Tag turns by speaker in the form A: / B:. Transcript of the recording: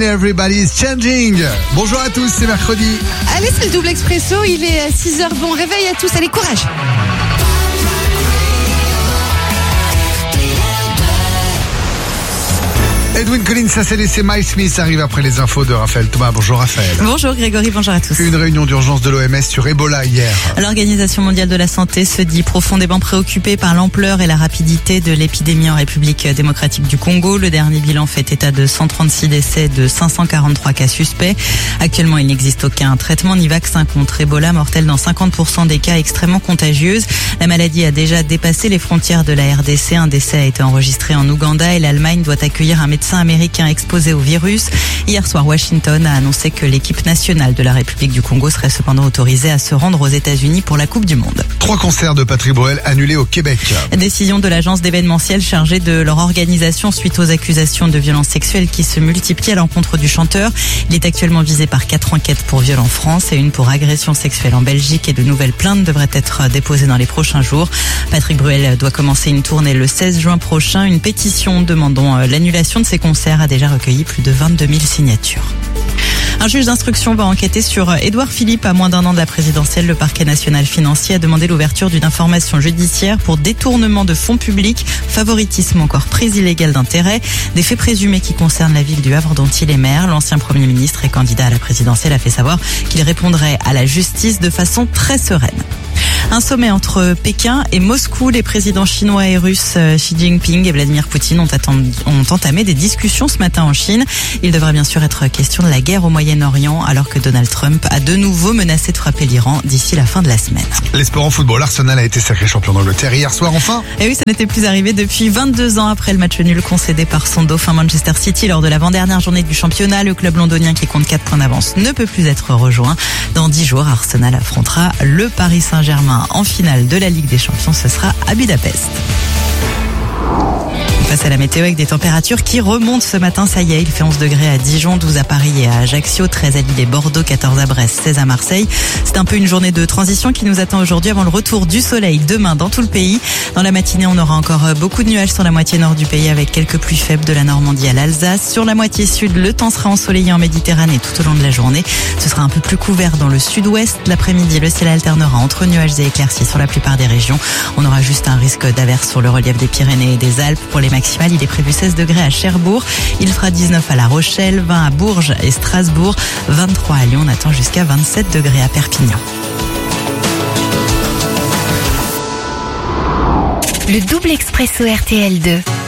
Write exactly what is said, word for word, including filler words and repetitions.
A: Everybody's changing. Bonjour à tous, c'est mercredi.
B: Allez, c'est le double expresso, il est six heures. Bon réveil à tous, allez, courage.
A: Edwyn Collins, ça s'est laissé. Miles Smith arrive après les infos de Raphaël Thomas. Bonjour Raphaël.
B: Bonjour Grégory, bonjour à tous.
A: Une réunion d'urgence de l'O M S sur Ebola hier.
B: L'Organisation mondiale de la santé se dit profondément préoccupée par l'ampleur et la rapidité de l'épidémie en République démocratique du Congo. Le dernier bilan fait état de cent trente-six décès, de cinq cent quarante-trois cas suspects. Actuellement, il n'existe aucun traitement ni vaccin contre Ebola, mortel dans cinquante pour cent des cas, extrêmement contagieuse. La maladie a déjà dépassé les frontières de la R D C. Un décès a été enregistré en Ouganda et l'Allemagne doit accueillir un médecin américain exposé au virus. Hier soir, Washington a annoncé que l'équipe nationale de la République du Congo serait cependant autorisée à se rendre aux États-Unis pour la Coupe du Monde.
A: Trois concerts de Patrick Bruel annulés au Québec.
B: Décision de l'agence d'événementiel chargée de leur organisation suite aux accusations de violences sexuelles qui se multiplient à l'encontre du chanteur. Il est actuellement visé par quatre enquêtes pour viol en France et une pour agression sexuelle en Belgique, et de nouvelles plaintes devraient être déposées dans les prochains jours. Patrick Bruel doit commencer une tournée le seize juin prochain. Une pétition demandant l'annulation de ses concerts a déjà recueilli plus de vingt-deux mille signatures. Un juge d'instruction va enquêter sur Édouard Philippe. À moins d'un an de la présidentielle, le parquet national financier a demandé l'ouverture d'une information judiciaire pour détournement de fonds publics, favoritisme ou encore prise illégale d'intérêt. Des faits présumés qui concernent la ville du Havre dont il est maire. L'ancien Premier ministre et candidat à la présidentielle a fait savoir qu'il répondrait à la justice de façon très sereine. Un sommet entre Pékin et Moscou. Les présidents chinois et russes Xi Jinping et Vladimir Poutine ont, attendu, ont entamé des discussions ce matin en Chine. Il devrait bien sûr être question de la guerre au Moyen-Orient, alors que Donald Trump a de nouveau menacé de frapper l'Iran d'ici la fin de la semaine.
A: Les sports en football, Arsenal a été sacré champion d'Angleterre hier soir enfin.
B: Et oui, ça n'était plus arrivé depuis vingt-deux ans après le match nul concédé par son dauphin Manchester City lors de l'avant-dernière journée du championnat. Le club londonien, qui compte quatre points d'avance, ne peut plus être rejoint. Dans dix jours, Arsenal affrontera le Paris Saint-Germain en finale de la Ligue des Champions. Ce sera à Budapest. Face à la météo avec des températures qui remontent ce matin. Ça y est, il fait onze degrés à Dijon, douze à Paris et à Ajaccio, treize à Lille et Bordeaux, quatorze à Brest, seize à Marseille. C'est un peu une journée de transition qui nous attend aujourd'hui avant le retour du soleil demain dans tout le pays. Dans la matinée, on aura encore beaucoup de nuages sur la moitié nord du pays avec quelques pluies faibles de la Normandie à l'Alsace. Sur la moitié sud, le temps sera ensoleillé en Méditerranée tout au long de la journée. Ce sera un peu plus couvert dans le sud-ouest. L'après-midi, le ciel alternera entre nuages et éclaircies sur la plupart des régions. On aura juste un risque d'averse sur le relief des Pyrénées et des Alpes. Pour les maximales, il est prévu seize degrés à Cherbourg, il fera dix-neuf à La Rochelle, vingt à Bourges et Strasbourg, vingt-trois à Lyon, on attend jusqu'à vingt-sept degrés à Perpignan.
C: Le double expresso R T L deux.